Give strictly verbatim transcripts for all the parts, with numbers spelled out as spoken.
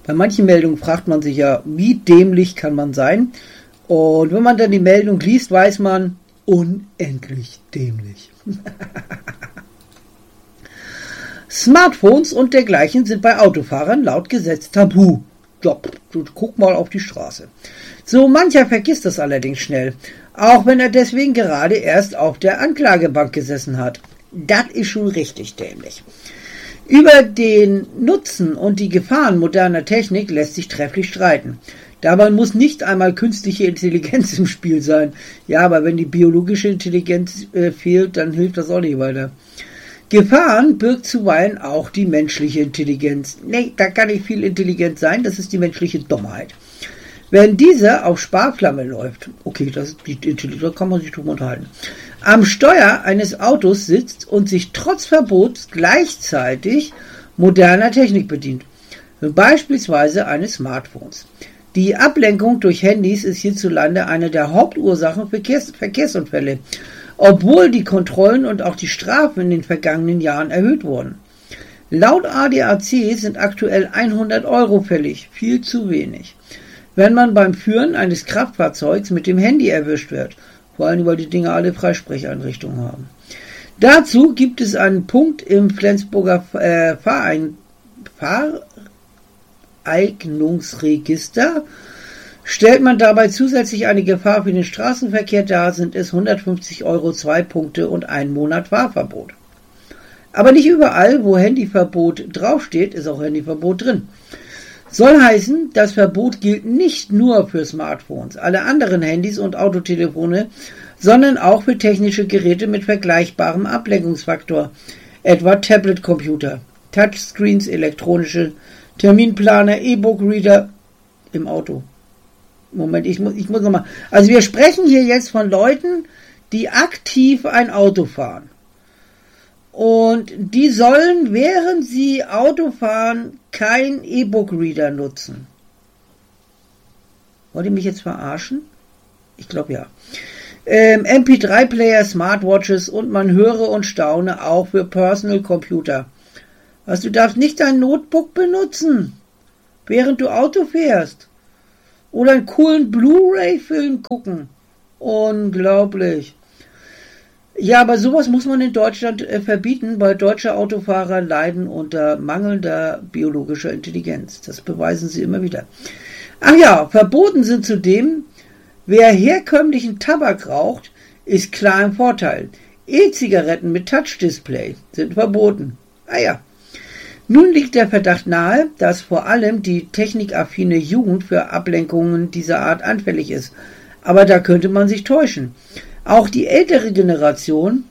Bei manchen Meldungen fragt man sich ja, wie dämlich kann man sein? Und wenn man dann die Meldung liest, weiß man, unendlich dämlich. Smartphones und dergleichen sind bei Autofahrern laut Gesetz tabu. Ja, guck mal auf die Straße. So mancher vergisst das allerdings schnell, auch wenn er deswegen gerade erst auf der Anklagebank gesessen hat. Das ist schon richtig dämlich. Über den Nutzen und die Gefahren moderner Technik lässt sich trefflich streiten. Dabei muss nicht einmal künstliche Intelligenz im Spiel sein. Ja, aber wenn die biologische Intelligenz äh, fehlt, dann hilft das auch nicht weiter. Gefahren birgt zuweilen auch die menschliche Intelligenz. Nee, da kann nicht viel intelligent sein, das ist die menschliche Dummheit. Wenn diese auf Sparflamme läuft, okay, das, die, da kann man sich drüber unterhalten, am Steuer eines Autos sitzt und sich trotz Verbots gleichzeitig moderner Technik bedient, beispielsweise eines Smartphones. Die Ablenkung durch Handys ist hierzulande eine der Hauptursachen für Verkehrs- Verkehrsunfälle, obwohl die Kontrollen und auch die Strafen in den vergangenen Jahren erhöht wurden. Laut A D A C sind aktuell hundert Euro fällig, viel zu wenig, wenn man beim Führen eines Kraftfahrzeugs mit dem Handy erwischt wird, vor allem weil die Dinger alle Freisprecheinrichtungen haben. Dazu gibt es einen Punkt im Flensburger äh, Fahrein, Fahreignungsregister. Stellt man dabei zusätzlich eine Gefahr für den Straßenverkehr dar, sind es hundertfünfzig Euro, zwei Punkte und ein Monat Fahrverbot. Aber nicht überall, wo Handyverbot draufsteht, ist auch Handyverbot drin. Soll heißen, das Verbot gilt nicht nur für Smartphones, alle anderen Handys und Autotelefone, sondern auch für technische Geräte mit vergleichbarem Ablenkungsfaktor, etwa Tablet-Computer, Touchscreens, elektronische Terminplaner, E-Book-Reader im Auto. Moment, ich muss, ich muss nochmal. Also wir sprechen hier jetzt von Leuten, die aktiv ein Auto fahren. Und die sollen, während sie Auto fahren, kein E-Book-Reader nutzen. Wollt ihr mich jetzt verarschen? Ich glaube ja. Ähm, M P drei Player, Smartwatches und man höre und staune auch für Personal Computer. Was, du darfst nicht dein Notebook benutzen, während du Auto fährst. Oder einen coolen Blu-ray-Film gucken. Unglaublich. Ja, aber sowas muss man in Deutschland äh, verbieten, weil deutsche Autofahrer leiden unter mangelnder biologischer Intelligenz. Das beweisen sie immer wieder. Ach ja, verboten sind zudem, wer herkömmlichen Tabak raucht, ist klar im Vorteil. E-Zigaretten mit Touch-Display sind verboten. Ah ja. Nun liegt der Verdacht nahe, dass vor allem die technikaffine Jugend für Ablenkungen dieser Art anfällig ist. Aber da könnte man sich täuschen. Auch die ältere Generation,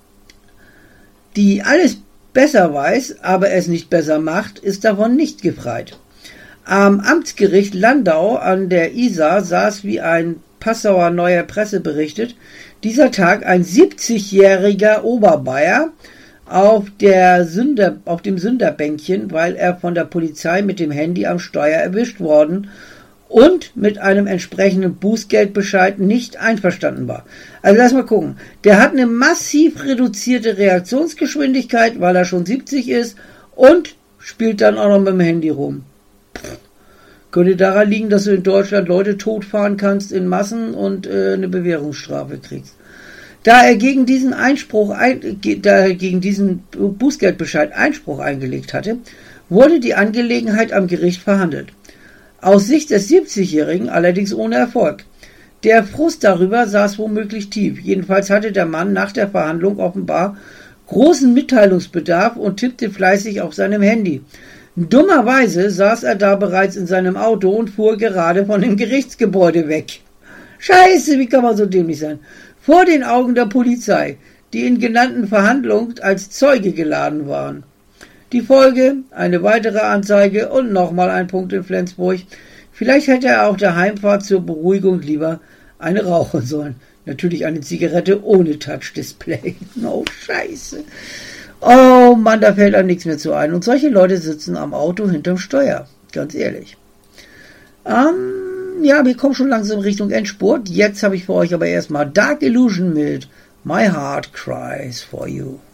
die alles besser weiß, aber es nicht besser macht, ist davon nicht gefreit. Am Amtsgericht Landau an der Isar saß, wie ein Passauer Neuer Presse berichtet, dieser Tag ein siebzigjähriger Oberbayer auf, der Sünder, auf dem Sünderbänkchen, weil er von der Polizei mit dem Handy am Steuer erwischt worden und mit einem entsprechenden Bußgeldbescheid nicht einverstanden war. Also lass mal gucken. Der hat eine massiv reduzierte Reaktionsgeschwindigkeit, weil er schon siebzig ist und spielt dann auch noch mit dem Handy rum. Pff. Könnte daran liegen, dass du in Deutschland Leute totfahren kannst in Massen und äh, eine Bewährungsstrafe kriegst. Da er gegen diesen Einspruch, ein, da er gegen diesen Bußgeldbescheid Einspruch eingelegt hatte, wurde die Angelegenheit am Gericht verhandelt. Aus Sicht des siebzigjährigen allerdings ohne Erfolg. Der Frust darüber saß womöglich tief. Jedenfalls hatte der Mann nach der Verhandlung offenbar großen Mitteilungsbedarf und tippte fleißig auf seinem Handy. Dummerweise saß er da bereits in seinem Auto und fuhr gerade von dem Gerichtsgebäude weg. Scheiße, wie kann man so dämlich sein? Vor den Augen der Polizei, die in genannten Verhandlungen als Zeuge geladen waren. Die Folge, eine weitere Anzeige und nochmal ein Punkt in Flensburg. Vielleicht hätte er auch der Heimfahrt zur Beruhigung lieber eine rauchen sollen. Natürlich eine Zigarette ohne Touch-Display. Oh, scheiße. Oh Mann, da fällt einem nichts mehr zu ein. Und solche Leute sitzen am Auto hinterm Steuer. Ganz ehrlich. Ähm, ja, wir kommen schon langsam Richtung Endspurt. Jetzt habe ich für euch aber erstmal Dark Illusion mit My Heart Cries For You.